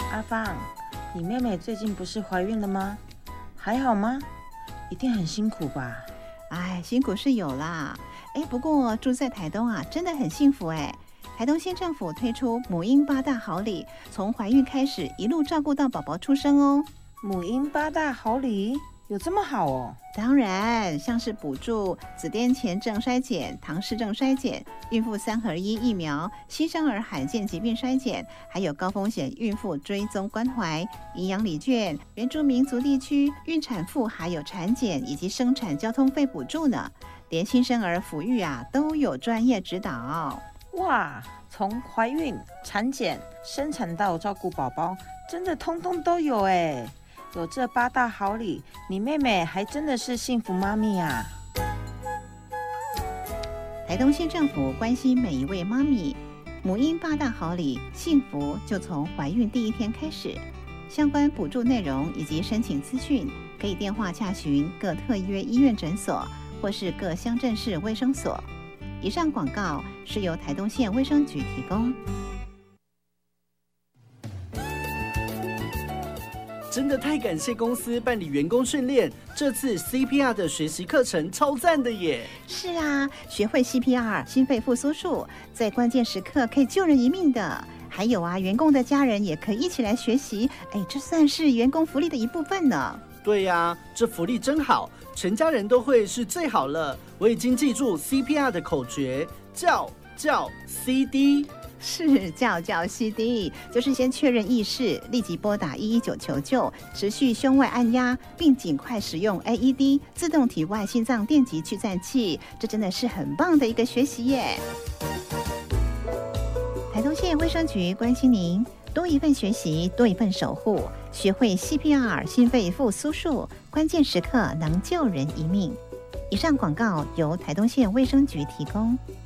阿芳，你妹妹最近不是怀孕了吗？还好吗？一定很辛苦吧？ 哎，辛苦是有啦。不过住在台东啊，真的很幸福哎。台东县政府推出母婴八大好礼，从怀孕开始一路照顾到宝宝出生哦。 母婴八大好礼有这么好哦？ 当然，像是补助子癫前症筛检、唐氏症筛检、孕妇3合1疫苗、新生儿罕见疾病筛检，还有高风险孕妇追踪关怀、营养礼券、原住民族地区孕产妇还有产检以及生产交通费补助呢。连新生儿抚育啊都有专业指导。 哇，从怀孕、产检、生产到照顾宝宝，真的通通都有哎！有这八大好礼，你妹妹还真的是幸福妈咪啊！ 台东县政府关心每一位妈咪，母婴八大好礼，幸福就从怀孕第一天开始。相关补助内容以及申请资讯，可以电话洽询各特约医院诊所或是各乡镇市卫生所。以上广告是由台东县卫生局提供。 真的太感谢公司办理员工训练，这次 CPR 的学习课程超赞的耶！ 是啊，学会 CPR 心肺复苏术，在关键时刻可以救人一命的。还有啊，员工的家人也可以一起来学习，这算是员工福利的一部分呢。 对呀，这福利真好，全家人都会是最好了。我已经记住 CPR 的口诀，叫 CD。 是叫 CD， 就是先确认意识，立即拨打119求救，持续胸外按压，并尽快使用 AED 自动体外心脏电极去颤器。这真的是很棒的一个学习耶！台东县卫生局关心您，多一份学习，多一份守护，学会 CPR 心肺复苏术，关键时刻能救人一命。以上广告由台东县卫生局提供。